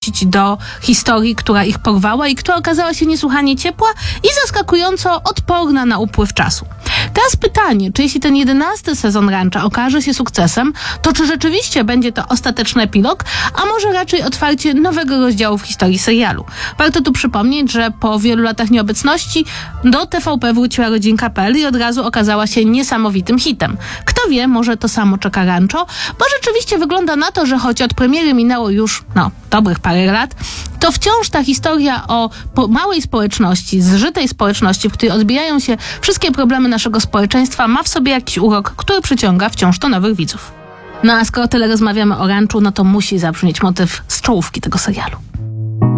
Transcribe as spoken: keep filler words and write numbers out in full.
wrócić do historii, która ich porwała i która okazała się niesłychanie ciepła i zaskakująco odporna na upływ czasu. Teraz pytanie, czy jeśli ten jedenasty sezon Rancha okaże się sukcesem, to czy rzeczywiście będzie to ostateczny epilog, a może raczej otwarcie nowego rozdziału w historii serialu? Warto tu przypomnieć, że po wielu latach nieobecności do T V P wróciła rodzinka kropka p l i od razu okazała się niesamowitym hitem. Kto wie, może to samo czeka Rancho, bo rzeczywiście wygląda na to, że choć od premiery minęło już, no, dobrych parę lat, to wciąż ta historia o po małej społeczności, zżytej społeczności, w której odbijają się wszystkie problemy naszego społeczeństwa, ma w sobie jakiś urok, który przyciąga wciąż to nowych widzów. No a skoro tyle rozmawiamy o Ranchu, no to musi zabrzmieć motyw z czołówki tego serialu.